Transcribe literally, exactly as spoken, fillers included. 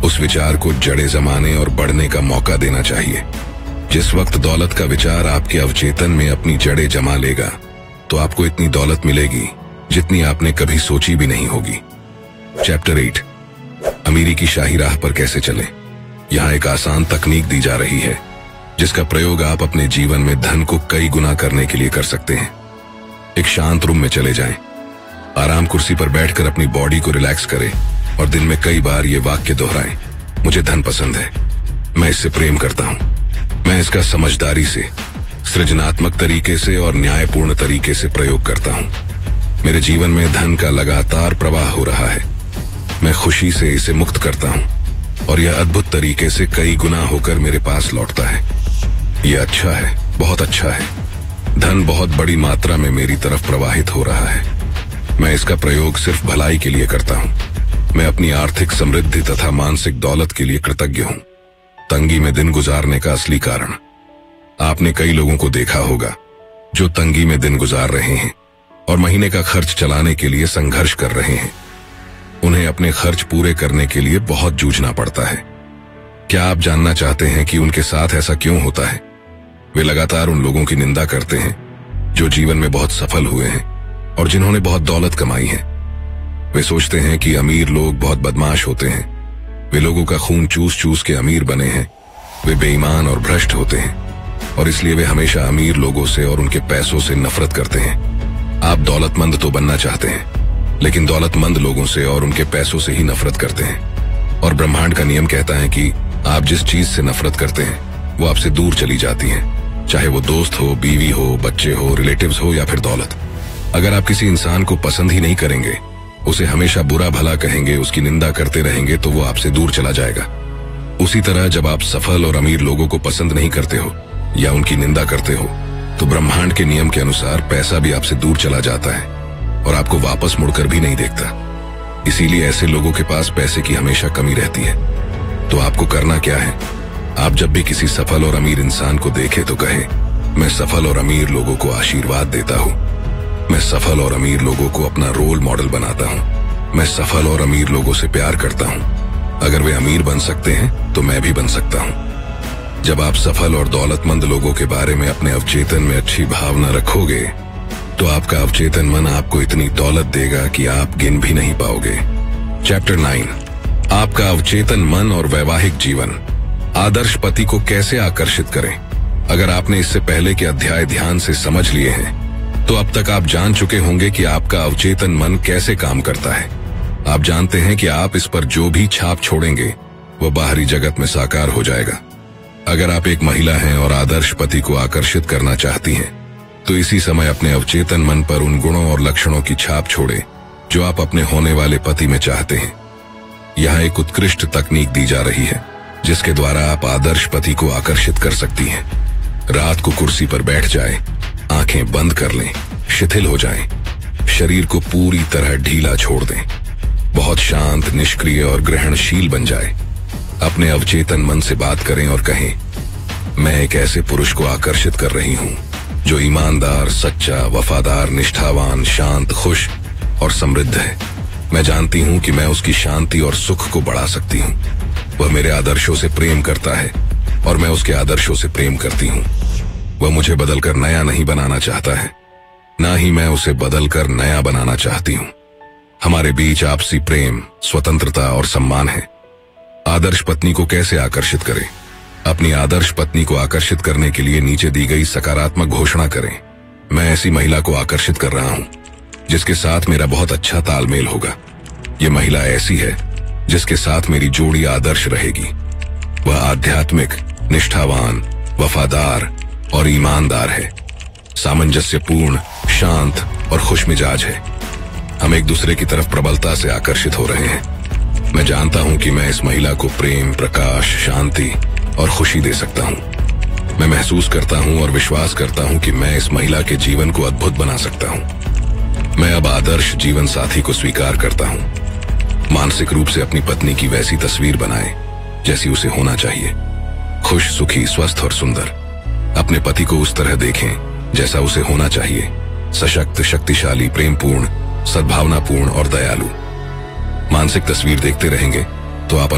उस विचार को जड़ें जमाने और बढ़ने का मौका देना चाहिए। जिस वक्त दौलत का विचार आपके अवचेतन में अपनी जड़ें जमा लेगा तो आपको इतनी दौलत मिलेगी जितनी आपने कभी सोची भी नहीं होगी। चैप्टर एट, अमीरी की शाही राह पर कैसे चलें। यहाँ एक आसान तकनीक दी जा रही है जिसका प्रयोग आप अपने जीवन में धन को कई गुना करने के लिए कर सकते हैं। एक शांत रूम में चले जाएं, आराम कुर्सी पर बैठकर अपनी बॉडी को रिलैक्स करें और दिन में कई बार ये वाक्य दोहराएं, मुझे धन पसंद है, मैं इससे प्रेम करता हूं, मैं इसका समझदारी से, सृजनात्मक तरीके से और न्यायपूर्ण तरीके से प्रयोग करता हूं। मेरे जीवन में धन का लगातार प्रवाह हो रहा है, मैं खुशी से इसे मुक्त करता हूं और यह अद्भुत तरीके से कई गुना होकर मेरे पास लौटता है। यह अच्छा है, बहुत अच्छा है। धन बहुत बड़ी मात्रा में मेरी तरफ प्रवाहित हो रहा है। मैं इसका प्रयोग सिर्फ भलाई के लिए करता हूं। मैं अपनी आर्थिक समृद्धि तथा मानसिक दौलत के लिए कृतज्ञ हूं। तंगी में दिन गुजारने का असली कारण। आपने कई लोगों को देखा होगा जो तंगी में दिन गुजार रहे हैं और महीने का खर्च चलाने के लिए संघर्ष कर रहे हैं। उन्हें अपने खर्च पूरे करने के लिए बहुत जूझना पड़ता है। क्या आप जानना चाहते हैं कि उनके साथ ऐसा क्यों होता है? वे लगातार उन लोगों की निंदा करते हैं जो जीवन में बहुत सफल हुए हैं और जिन्होंने बहुत दौलत कमाई है। वे सोचते हैं कि अमीर लोग बहुत बदमाश होते हैं, वे लोगों का खून चूस चूस के अमीर बने हैं, वे बेईमान और भ्रष्ट होते हैं और इसलिए वे हमेशा अमीर लोगों से और उनके पैसों से नफरत करते हैं। आप दौलतमंद तो बनना चाहते हैं लेकिन दौलतमंद लोगों से और उनके पैसों से ही नफरत करते हैं। और ब्रह्मांड का नियम कहता है कि आप जिस चीज से नफरत करते हैं वो आपसे दूर चली जाती है, चाहे वो दोस्त हो, बीवी हो, बच्चे हो, रिलेटिव्स हो या फिर दौलत। अगर आप किसी इंसान को पसंद ही नहीं करेंगे, उसे हमेशा बुरा भला कहेंगे, उसकी निंदा करते रहेंगे तो वो आपसे दूर चला जाएगा। उसी तरह जब आप सफल और अमीर लोगों को पसंद नहीं करते हो या उनकी निंदा करते हो तो ब्रह्मांड के नियम के अनुसार पैसा भी आपसे दूर चला जाता है और आपको वापस मुड़कर भी नहीं देखता। इसीलिए ऐसे लोगों के पास पैसे की हमेशा कमी रहती है। तो आपको करना क्या है? आप जब भी किसी सफल और अमीर इंसान को देखें तो कहे, मैं सफल और अमीर लोगों को आशीर्वाद देता हूँ, मैं सफल और अमीर लोगों को अपना रोल मॉडल बनाता हूँ, मैं सफल और अमीर लोगों से प्यार करता हूँ। अगर वे अमीर बन सकते हैं तो मैं भी बन सकता हूँ। जब आप सफल और दौलतमंद लोगों के बारे में अपने अवचेतन में अच्छी भावना रखोगे तो आपका अवचेतन मन आपको इतनी दौलत देगा कि आप गिन भी नहीं पाओगे। चैप्टर नाइन, आपका अवचेतन मन और वैवाहिक जीवन। आदर्श पति को कैसे आकर्षित करें। अगर आपने इससे पहले के अध्याय ध्यान से समझ लिए हैं तो अब तक आप जान चुके होंगे कि आपका अवचेतन मन कैसे काम करता है। आप जानते हैं कि आप इस पर जो भी छाप छोड़ेंगे वह बाहरी जगत में साकार हो जाएगा। अगर आप एक महिला हैं और आदर्श पति को आकर्षित करना चाहती हैं तो इसी समय अपने अवचेतन मन पर उन गुणों और लक्षणों की छाप छोड़े जो आप अपने होने वाले पति में चाहते हैं। यहाँ एक उत्कृष्ट तकनीक दी जा रही है जिसके द्वारा आप आदर्श पति को आकर्षित कर सकती हैं। रात को कुर्सी पर बैठ जाएं, आंखें बंद कर लें, शिथिल हो जाएं, शरीर को पूरी तरह ढीला छोड़ दें, बहुत शांत, निष्क्रिय और ग्रहणशील बन जाए। अपने अवचेतन मन से बात करें और कहें, मैं एक ऐसे पुरुष को आकर्षित कर रही हूं जो ईमानदार, सच्चा, वफादार, निष्ठावान, शांत, खुश और समृद्ध है। मैं जानती हूं कि मैं उसकी शांति और सुख को बढ़ा सकती हूं। वह मेरे आदर्शों से प्रेम करता है और मैं उसके आदर्शों से प्रेम करती हूं। वह मुझे बदलकर नया नहीं बनाना चाहता है, ना ही मैं उसे बदलकर नया बनाना चाहती हूं। हमारे बीच आपसी प्रेम, स्वतंत्रता और सम्मान है। आदर्श पत्नी को कैसे आकर्षित करें। अपनी आदर्श पत्नी को आकर्षित करने के लिए नीचे दी गई सकारात्मक घोषणा करें। मैं ऐसी महिला को आकर्षित कर रहा हूं जिसके साथ मेरा बहुत अच्छा तालमेल होगा। ये महिला ऐसी है जिसके साथ मेरी जोड़ी आदर्श रहेगी। वह आध्यात्मिक, निष्ठावान, वफादार और ईमानदार है, सामंजस्यपूर्ण, शांत और खुशमिजाज है। हम एक दूसरे की तरफ प्रबलता से आकर्षित हो रहे हैं। मैं जानता हूं कि मैं इस महिला को प्रेम, प्रकाश, शांति और खुशी दे सकता हूं। मैं महसूस करता हूं और विश्वास करता हूं कि मैं इस महिला के जीवन को अद्भुत बना सकता हूं। मैं अब आदर्श जीवन साथी को स्वीकार करता हूं। मानसिक रूप से अपनी पत्नी की वैसी तस्वीर बनाएं जैसी उसे होना चाहिए, खुश, सुखी, स्वस्थ और सुंदर। अपने पति को उस तरह देखें जैसा उसे होना चाहिए, सशक्त, शक्तिशाली, प्रेमपूर्ण, सद्भावनापूर्ण और दयालु। मानसिक तस्वीर देखते रहेंगे तो आप